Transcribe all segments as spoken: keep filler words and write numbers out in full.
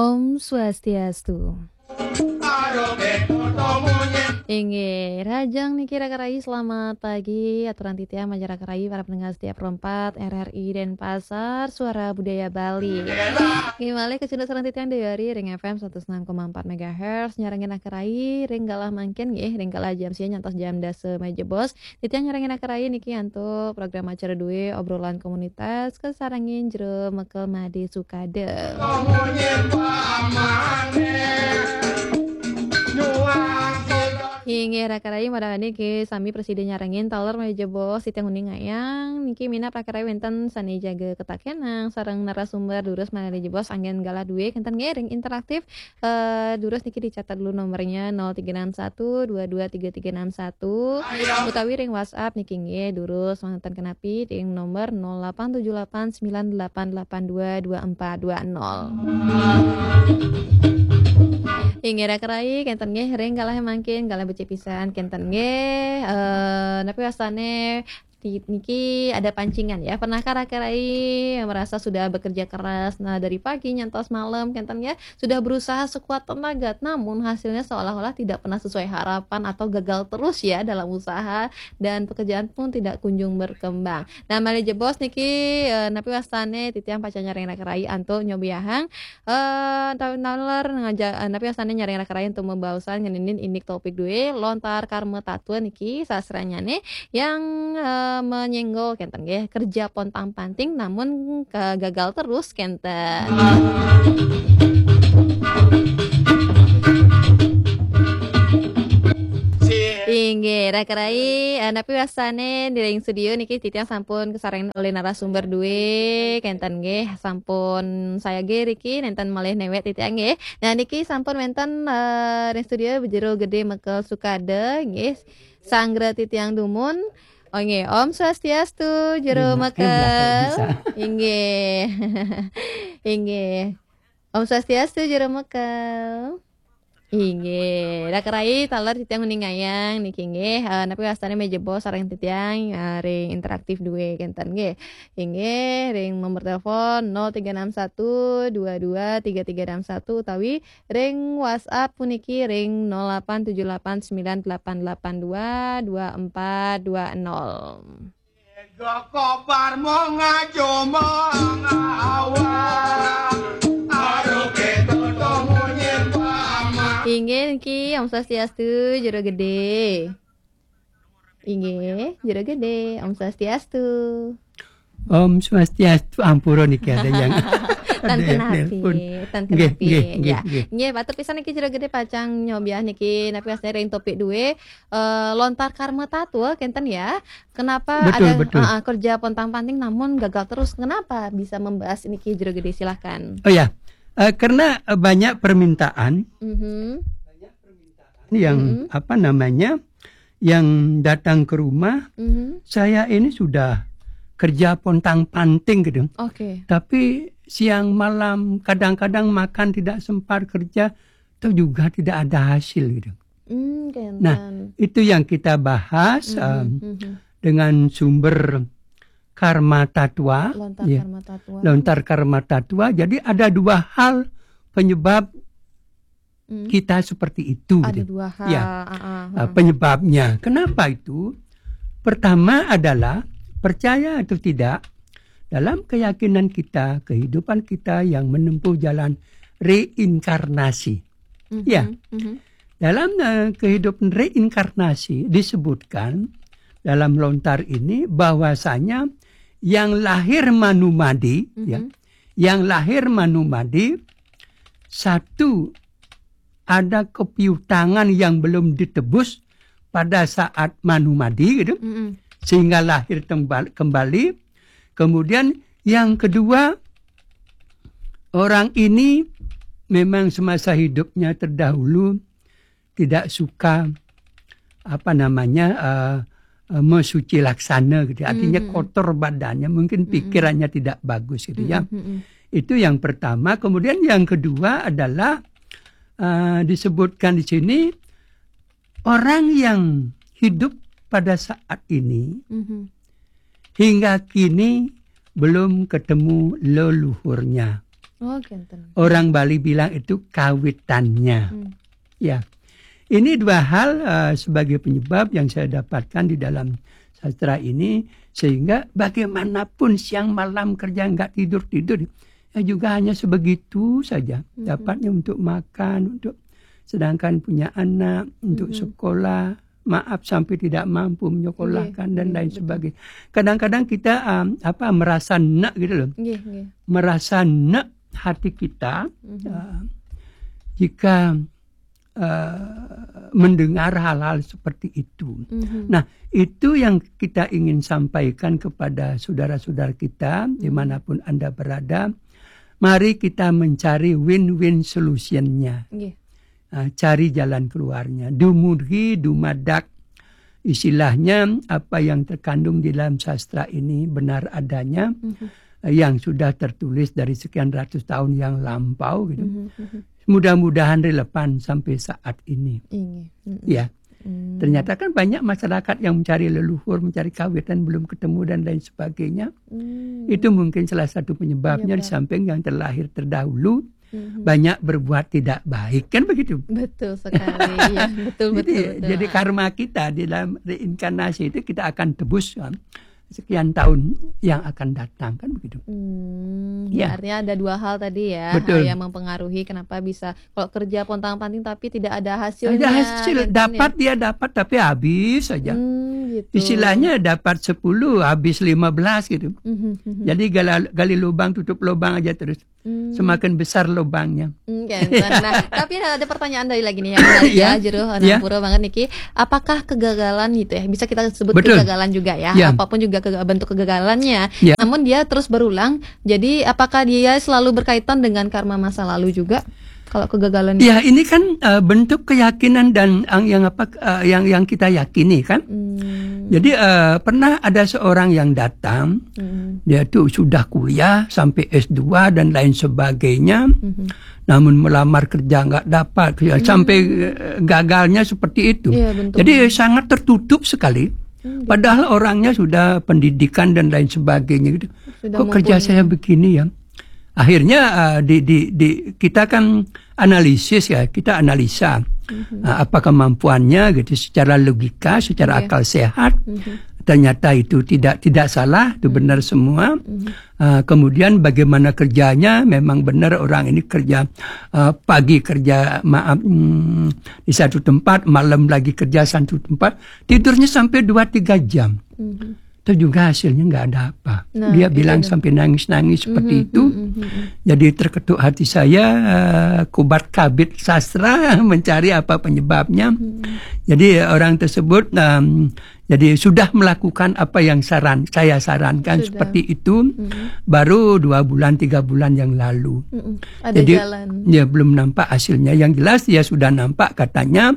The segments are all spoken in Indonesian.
Om Swastiastu. Inge rajang niki rakarai selamat pagi aturan titia masyarakat rai para pendengar setiap rompat R R I Denpasar Suara Budaya Bali. Gimana kecil saran titia dari Ring F M seratus enam koma empat megahertz nyarangin akarai ring galah mangken nggih ring galah jam sia nyantos jam dase meja bos titia nyarangin akarai niki antuk program acara duwe obrolan komunitas kesarangin jero mekel made sukade. Hingga rakarai madani ke sami presiden nyarangin taler meja bos sitiang uning ayang niki mina prakarai wenten sani jaga ketakenang sareng narasumber durus meja bos angin galah duwe kenten ngering interaktif uh, durus niki dicatat dulu nomornya nol tiga enam satu dua dua tiga tiga enam satu utawi ring WhatsApp niki nge durus wonten kenapi ring nomor nol delapan tujuh delapan sembilan delapan delapan dua dua empat dua nol. Hingga rakarai kenten nge ring galah mangkin galah becik pisan kenten nge eh napi wasane niki ada pancingan ya. Pernahkah rakarai merasa sudah bekerja keras nah dari pagi nyantos malam kenten ya sudah berusaha sekuat tenaga namun hasilnya seolah-olah tidak pernah sesuai harapan atau gagal terus ya dalam usaha dan pekerjaan pun tidak kunjung berkembang. Nah mali jebos niki e, napi wasane titiang pacar nyaring rakarai antuk nyobiahang eh tahun naler ngajak napi wasane nyaring rakarai untuk membausan ngeninin inik topik duwe lontar karma tatua niki sasranya nih yang e, menyenggol kenten nggih kerja pontang panting namun gagal terus kenten. Inggih rakarai napi wasane di ring studio niki titiang sampun kesareng oleh narasumber duwe kenten nggih sampun saya ge riki nenten malih newek titiang nggih. Nah niki sampun wenten uh, ring studio bejero gede mekel sukade nggih sanggra titiang dumun. Oh nggih, Om Swastiastu jero mekel. Inggih. Inggih. Om Swastiastu jero mekel. Inggih, rakarai taler titiang uning ayang niki nggih uh, napi wastane meja bos sareng titiang uh, ring interaktif duwe kenten nggih. Inggih ring nomor telepon nol tiga enam satu dua dua tiga tiga enam satu utawi ring WhatsApp puniki ring nol delapan tujuh delapan sembilan delapan delapan dua dua empat dua nol. Gokobar mo ngajo mo ngawang Inggih ki Om Swastiastu jero gede. Inggih jero gede Om Swastiastu. Om Swastiastu ampura niki ada yang tan kenapi tan kenapi ya nggih batu pisan niki jero gede pacang nyobiah niki napi asne ring topik duwe uh, lontar karma tatua kenten ya kenapa betul, ada betul. Uh, kerja pontang panting namun gagal terus kenapa bisa membahas niki jero gede silahkan. Oh ya uh, karena uh, banyak permintaan mm-hmm. banyak permintaan yang mm-hmm. apa namanya yang datang ke rumah mm-hmm. saya ini sudah kerja pontang panting gitu. Oke. Okay. Tapi siang malam kadang-kadang makan tidak sempat kerja itu juga tidak ada hasil gitu. Mm, nah itu yang kita bahas mm-hmm, um, mm-hmm. dengan sumber karma tatua. Lontar ya. karma tatua. Lontar karma tatua. Jadi ada dua hal penyebab mm. kita seperti itu. Ada gitu. dua hal. Ya. Uh, uh, penyebabnya. Kenapa itu? Pertama adalah percaya atau tidak, dalam keyakinan kita, kehidupan kita yang menempuh jalan reinkarnasi. Mm-hmm, ya, mm-hmm. dalam uh, kehidupan reinkarnasi disebutkan dalam lontar ini bahwasanya yang lahir manumadi, mm-hmm. ya, yang lahir manumadi satu ada kepiutangan yang belum ditebus pada saat manumadi, gitu. Mm-hmm. Sehingga lahir kembali. Kemudian yang kedua, orang ini memang semasa hidupnya terdahulu tidak suka apa namanya uh, uh, mesuci laksana gitu. Artinya mm-hmm. kotor badannya, mungkin pikirannya mm-hmm. tidak bagus gitu ya. Mm-hmm. Itu yang pertama. Kemudian yang kedua adalah uh, disebutkan di sini orang yang hidup pada saat ini mm-hmm. hingga kini belum ketemu leluhurnya. Oh, kenten. Orang Bali bilang itu kawitannya. Hmm. Ya, ini dua hal uh, sebagai penyebab yang saya dapatkan di dalam sastra ini, sehingga bagaimanapun siang malam kerja nggak tidur tidur, ya juga hanya sebegitu saja hmm. dapatnya untuk makan, untuk sedangkan punya anak, untuk hmm. sekolah, maaf sampai tidak mampu menyekolahkan yeah, dan yeah, lain betul. sebagainya. Kadang-kadang kita um, apa merasa enak gitu loh, yeah, yeah. merasa enak hati kita mm-hmm. uh, jika uh, mendengar hal-hal seperti itu. Mm-hmm. Nah, itu yang kita ingin sampaikan kepada saudara-saudara kita mm-hmm. dimanapun Anda berada. Mari kita mencari win-win solutionnya, yeah. uh, cari jalan keluarnya. Dumurhi, dumadak, istilahnya apa yang terkandung di dalam sastra ini benar adanya. Mm-hmm. Yang sudah tertulis dari sekian ratus tahun yang lampau gitu. Mm-hmm. Mudah-mudahan relevan sampai saat ini. Mm-hmm. Ya. Mm-hmm. Ternyata kan banyak masyarakat yang mencari leluhur, mencari kawitan belum ketemu dan lain sebagainya. Mm-hmm. Itu mungkin salah satu penyebabnya ya, di samping yang terlahir terdahulu. Mm-hmm. Banyak berbuat tidak baik, kan begitu? Betul sekali. Ya, betul, betul, jadi, betul. Jadi karma kita di dalam reinkarnasi itu kita akan tebus kan? Sekian tahun yang akan datang, kan begitu. Hmm, ya. Artinya ada dua hal tadi ya. Betul. Yang mempengaruhi kenapa bisa kalau kerja pontang-panting tapi tidak ada hasilnya. Ada hasil, dapat ya. dia dapat tapi habis saja. Hmm, gitu. Istilahnya dapat sepuluh habis lima belas gitu. Mm-hmm. Jadi gali, gali lubang tutup lubang aja terus. Hmm. Semakin besar lubangnya. Hmm, nah, tapi ada pertanyaan dari lagi nih yang menarik ya, Jero Napuro banget Niki. Apakah kegagalan gitu ya? Bisa kita sebut Betul. kegagalan juga ya. ya. Apapun juga ke, bentuk kegagalannya. Ya. Namun dia terus berulang. Jadi apakah dia selalu berkaitan dengan karma masa lalu juga? Kalau kegagalan ya ini kan uh, bentuk keyakinan dan uh, yang apa uh, yang yang kita yakini kan. Hmm. Jadi uh, pernah ada seorang yang datang, hmm. dia tuh sudah kuliah sampai S dua dan lain sebagainya, hmm. namun melamar kerja nggak dapat, hmm. sampai uh, gagalnya seperti itu. Ya, jadi sangat tertutup sekali. Hmm. Padahal orangnya sudah pendidikan dan lain sebagainya gitu. Sudah Kok kerja saya begini ya? Akhirnya uh, di, di, di, kita kan analisis ya, kita analisa mm-hmm. uh, apa kemampuannya gitu secara logika, secara yeah. akal sehat. Mm-hmm. Ternyata itu tidak tidak salah, itu mm-hmm. benar semua. Mm-hmm. Uh, kemudian bagaimana kerjanya, memang benar orang ini kerja uh, pagi kerja maaf mm, di satu tempat, malam lagi kerja satu tempat, tidurnya sampai dua tiga jam. Mm-hmm. Itu juga hasilnya nggak ada apa. Nah, dia bilang itu. Sampai nangis-nangis seperti mm-hmm, itu. Mm-hmm. Jadi terketuk hati saya, uh, kubat kabit sastra mencari apa penyebabnya. Mm-hmm. Jadi orang tersebut um, jadi sudah melakukan apa yang saran saya sarankan sudah. Seperti itu. Mm-hmm. Baru dua bulan tiga bulan yang lalu. Mm-hmm. Ada jadi jalan. Ya belum nampak hasilnya. Yang jelas dia sudah nampak katanya.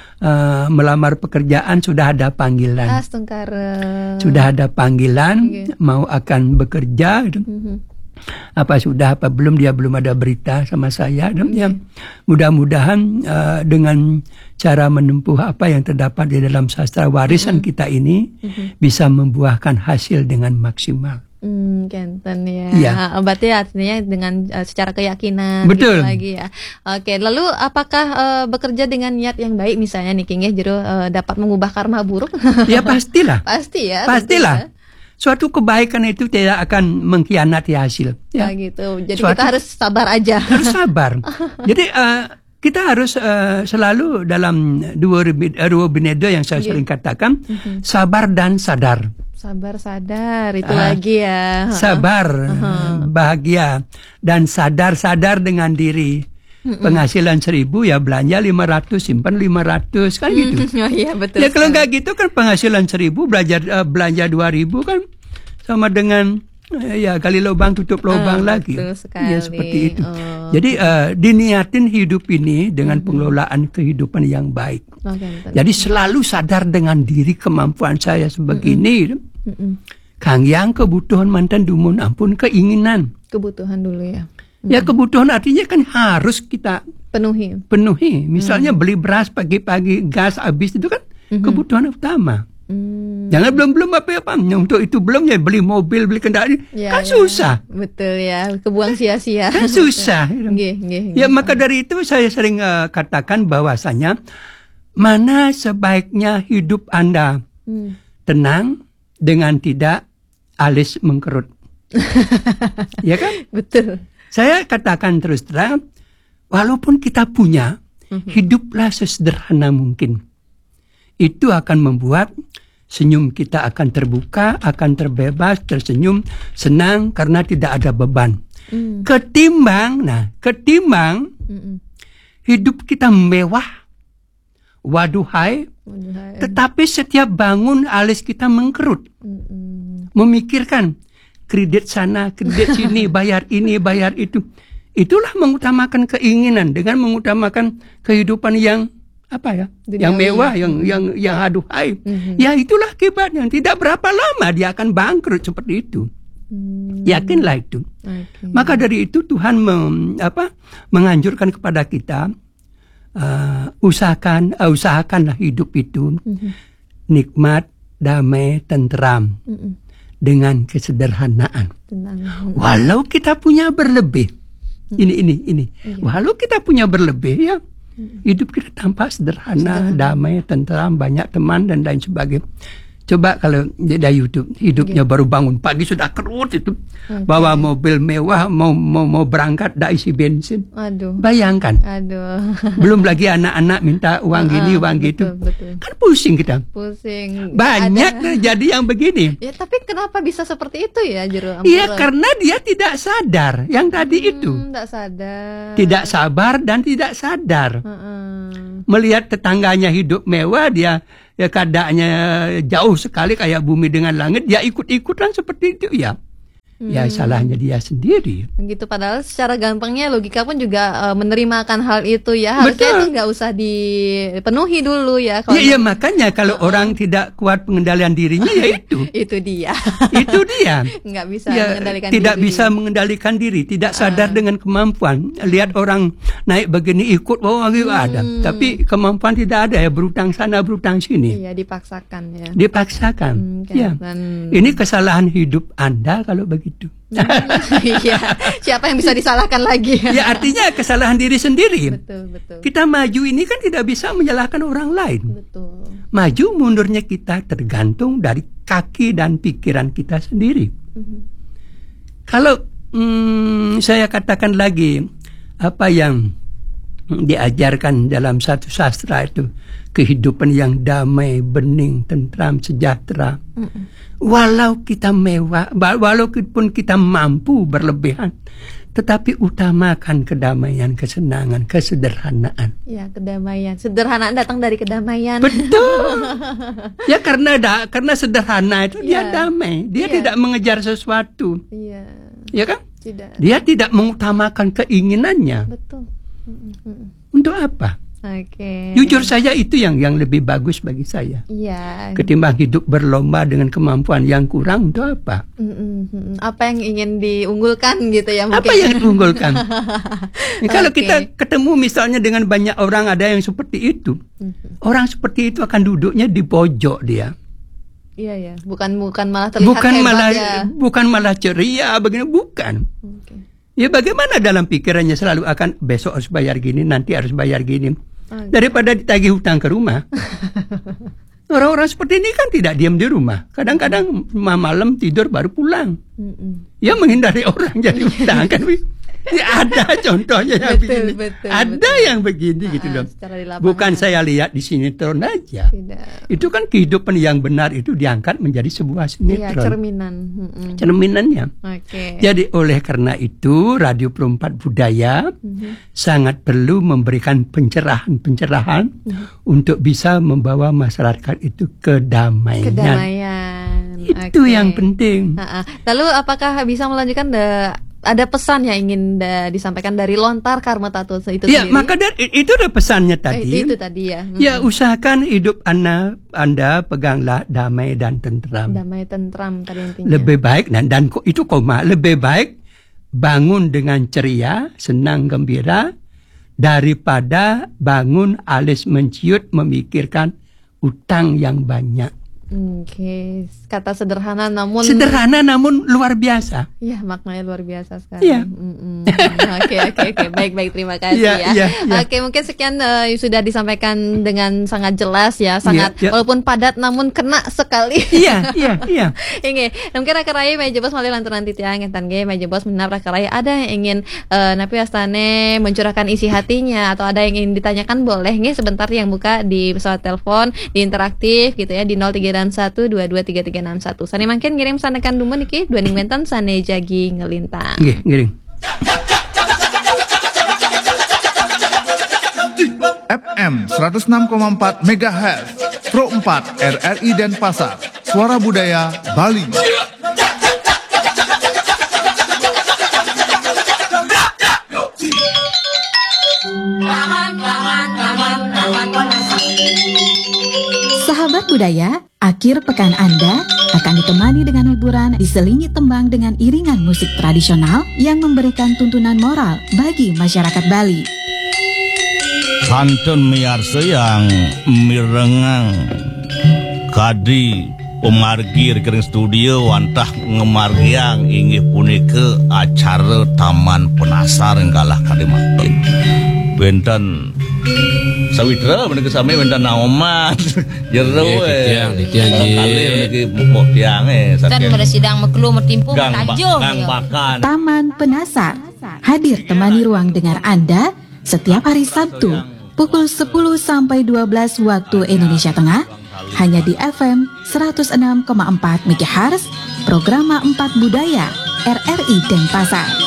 Uh, melamar pekerjaan sudah ada panggilan. Astungkara. Sudah ada panggilan, okay. mau akan bekerja. Mm-hmm. Apa sudah apa belum dia belum ada berita sama saya. Okay. Ya, mudah-mudahan uh, dengan cara menempuh apa yang terdapat di dalam sastra warisan mm-hmm. kita ini mm-hmm. bisa membuahkan hasil dengan maksimal. Hmm, kenten ya. Ya. Berarti artinya dengan uh, secara keyakinan Betul. Gitu lagi ya. Oke, lalu apakah uh, bekerja dengan niat yang baik misalnya nih King ya, Jero uh, dapat mengubah karma buruk? Ya pastilah. Pasti ya. Pastilah. Suatu kebaikan itu tidak akan mengkhianati hasil. Ya, ya gitu. Jadi Suatu, kita harus sabar aja. Harus sabar. Jadi uh, kita harus uh, selalu dalam dua Ruobinedo yang saya yeah. sering katakan, mm-hmm. sabar dan sadar. Sabar sadar itu uh, lagi ya. Sabar, uh-huh. bahagia dan sadar-sadar dengan diri. Mm-mm. Penghasilan seribu ya belanja lima ratus, simpan lima ratus kan gitu. Oh iya betul. Ya kalau nggak gitu kan penghasilan seribu belanja uh, belanja dua ribu kan sama dengan uh, ya kali lubang tutup lubang uh, lagi. Betul sekali. Ya seperti itu. Oh. Jadi uh, diniatin hidup ini dengan mm-hmm. pengelolaan kehidupan yang baik. Okay, jadi selalu sadar dengan diri kemampuan saya sebegini. Mm-hmm. Mm-mm. Kang yang kebutuhan mantan dumun ampun keinginan. Kebutuhan dulu ya. Mm-mm. Ya kebutuhan artinya kan harus kita penuhi. Penuhi. Misalnya mm-hmm. beli beras pagi-pagi gas habis itu kan mm-hmm. kebutuhan utama. Hmm. Jangan belum-belum apa-apa. Untuk itu belum ya beli mobil, beli kendaraan. Ya, kan ya. Susah. Betul ya, kebuang sia-sia. Kan susah. Gih, gih, ya gih. Maka dari itu saya sering uh, katakan bahwasanya mana sebaiknya hidup Anda hmm. tenang dengan tidak alis mengkerut. Ya kan? Betul. Saya katakan terus terang, walaupun kita punya, hmm. hiduplah sesederhana mungkin. Itu akan membuat senyum kita akan terbuka, akan terbebas, tersenyum, senang karena tidak ada beban. Mm. Ketimbang, nah, ketimbang Mm-mm. hidup kita mewah, waduhai, waduhai, tetapi setiap bangun alis kita mengkerut. Mm-mm. Memikirkan kredit sana, kredit sini, bayar ini, bayar itu. Itulah mengutamakan keinginan dengan mengutamakan kehidupan yang apa ya, Duniawi. Yang mewah, yang hmm. yang yang aduhai. Hmm. Ya itulah akibatnya. Tidak berapa lama dia akan bangkrut seperti itu. Hmm. Yakinlah itu. Okay. Maka dari itu Tuhan mem, apa, menganjurkan kepada kita uh, usahakan, uh, usahakanlah hidup itu hmm. nikmat, damai, tenteram hmm. dengan kesederhanaan. Tenang. Walau kita punya berlebih, hmm. ini ini ini. Iya. Walau kita punya berlebih ya. Hidup kita tampak sederhana, damai, tenteram, banyak teman dan lain sebagainya. Coba kalau dari YouTube hidupnya okay. baru bangun pagi sudah kerut itu, okay. bawa mobil mewah, mau mau mau berangkat dak isi bensin. Aduh. Bayangkan. Aduh. Belum lagi anak-anak minta uang gini, uh, uang betul, gitu. Betul. Kan pusing kita. Pusing. Banyak terjadi yang begini. Ya tapi kenapa bisa seperti itu ya, Jero? Iya karena dia tidak sadar yang tadi hmm, itu. Tidak sadar. Tidak sabar dan tidak sadar. Uh-uh. Melihat tetangganya hidup mewah, dia ya keadaannya jauh sekali kayak bumi dengan langit, dia ikut-ikutan seperti itu ya. Hmm. Ya salahnya dia sendiri. Begitu, padahal secara gampangnya logika pun juga uh, menerimakan hal itu ya. Harusnya itu nggak usah dipenuhi dulu ya. Iya ya, makanya kalau uh-uh. orang tidak kuat pengendalian dirinya ya itu. Itu dia. Itu dia. Nggak bisa ya, mengendalikan tidak diri. bisa mengendalikan diri, tidak sadar uh. dengan kemampuan. Lihat orang naik begini ikut, oh gitu hmm. ada. Tapi kemampuan tidak ada ya, berutang sana berutang sini. Iya, dipaksakan ya. Dipaksakan. Hmm, ya. Dan... Ini kesalahan hidup Anda kalau begitu. Iya, siapa yang bisa disalahkan lagi? Ya artinya kesalahan diri sendiri. Betul, betul. Kita maju ini kan tidak bisa menyalahkan orang lain. Betul. Maju mundurnya kita tergantung dari kaki dan pikiran kita sendiri. Mm-hmm. Kalau hmm, saya katakan lagi apa yang diajarkan dalam satu sastra itu, kehidupan yang damai, bening, tentram, sejahtera. Mm-mm. Walau kita mewah, walaupun kita mampu berlebihan, tetapi utamakan kedamaian, kesenangan, kesederhanaan. Ya, kedamaian. Sederhanaan datang dari kedamaian. Betul. Ya karena da, karena sederhana itu ya. Dia damai. Dia ya. Tidak mengejar sesuatu. Iya. Ya kan? Tidak. Dia tidak mengutamakan keinginannya. Betul. Untuk apa? Oke. Okay. Jujur saja itu yang yang lebih bagus bagi saya. Iya. Ketimbang hidup berlomba dengan kemampuan yang kurang, untuk apa? Mm-mm. Apa yang ingin diunggulkan gitu ya? Mungkin. Apa yang diunggulkan? Ya, kalau okay. kita ketemu misalnya dengan banyak orang ada yang seperti itu, mm-hmm. orang seperti itu akan duduknya di pojok dia. Iya ya. Bukan bukan malah terlihat bukan hebat malah, ya. Bukan malah ceria, begini bukan. Okay. Ya bagaimana dalam pikirannya selalu akan besok harus bayar gini, nanti harus bayar gini. Okay. Daripada ditagih hutang ke rumah. Orang-orang seperti ini kan tidak diam di rumah. Kadang-kadang malam tidur baru pulang. Mm-mm. Ya menghindari orang jadi hutang kan. Ya, ada contohnya yang betul, begini. Betul, ada betul. yang begini gitu loh. Bukan saya lihat di sinetron aja. Tidak. Itu kan kehidupan yang benar itu diangkat menjadi sebuah sinetron. Iya, cerminan. Mm-mm. Cerminannya. Okay. Jadi oleh karena itu Radio Perempat Budaya mm-hmm. sangat perlu memberikan pencerahan-pencerahan mm-hmm. untuk bisa membawa masyarakat itu kedamaian. Kedamaian. Itu okay. yang penting. Ha-ha. Lalu apakah bisa melanjutkan the ada pesan yang ingin da, disampaikan dari lontar Karma Tattoo itu ya, sendiri? Ya, maka dari, itu ada pesannya tadi. Eh, itu tadi ya. Hmm. Ya, usahakan hidup anda, anda peganglah damai dan tentram. Damai tentram tadi intinya. Lebih baik dan dan itu koma lebih baik bangun dengan ceria, senang gembira daripada bangun alis menciut memikirkan utang yang banyak. Oke, kata sederhana namun Sederhana namun luar biasa. ya maknanya luar biasa sekali. Iya. Mm-mm. Oke oke oke baik baik terima kasih Iya, ya. iya, iya. Oke mungkin sekian eh, sudah disampaikan dengan sangat jelas ya, sangat Iya, iya. walaupun padat namun kena sekali. Iya, iya, iya. Inge, mungkin rakarai meja bos malih lantaran titiang entan ge meja bos menap rakarai ada yang ingin eh, napi astane mencurahkan isi hatinya atau ada yang ingin ditanyakan boleh nge sebentar yang buka di pesawat telepon di interaktif gitu ya di nol tiga satu dua dua tiga tiga enam satu. Sane mangkin ngirim sanekan dumun iki dua ning mentan sane jagi ngelintang. Nggih, ngiring. F M seratus enam koma empat megahertz, Pro empat R R I Denpasar, Suara Budaya Bali. Sahabat budaya, akhir pekan Anda akan ditemani dengan hiburan diselingi tembang dengan iringan musik tradisional yang memberikan tuntunan moral bagi masyarakat Bali. Kantun miarsa yang mirengang kadi pemargi rekening studio wantah ngemargiang inggih punika acara Taman Penasar enggalah kadi makin benten sawitra menika sami benten naoman jero we tiang di tiang kali niki mukok tiang e kan bersidang meklu mertimpu tajo gang bakan Taman Penasar hadir temani ruang dengar Anda setiap hari Sabtu pukul sepuluh sampai dua belas waktu Indonesia Tengah hanya di F M seratus enam koma empat megahertz, Programa empat Budaya R R I Denpasar.